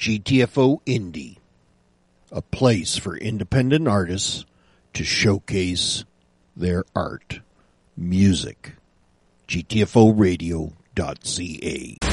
GTFO Indie, a place for independent artists to showcase their art. Music. GTFOradio.ca.